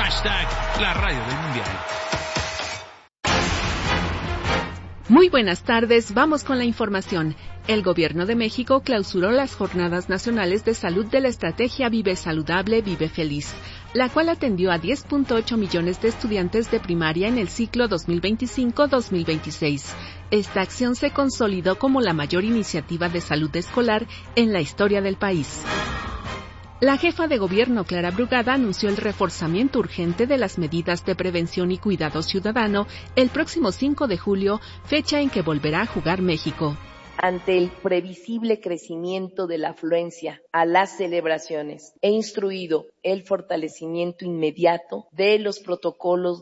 La radio del mundial. Muy buenas tardes, vamos con la información. El Gobierno de México clausuró las Jornadas Nacionales de Salud de la Estrategia Vive Saludable, Vive Feliz, la cual atendió a 10.8 millones de estudiantes de primaria en el ciclo 2025-2026. Esta acción se consolidó como la mayor iniciativa de salud escolar en la historia del país. La jefa de gobierno, Clara Brugada, anunció el reforzamiento urgente de las medidas de prevención y cuidado ciudadano el próximo 5 de julio, fecha en que volverá a jugar México. Ante el previsible crecimiento de la afluencia a las celebraciones, he instruido el fortalecimiento inmediato de los protocolos